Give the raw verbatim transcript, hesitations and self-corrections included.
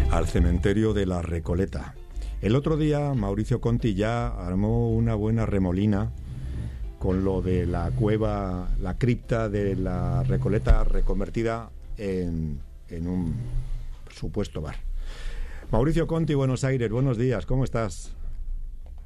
al cementerio de la Recoleta. El otro día Mauricio Conti ya armó una buena remolina con lo de la cueva, la cripta de la Recoleta reconvertida en, en un supuesto bar. Mauricio Conti, Buenos Aires, buenos días, ¿cómo estás?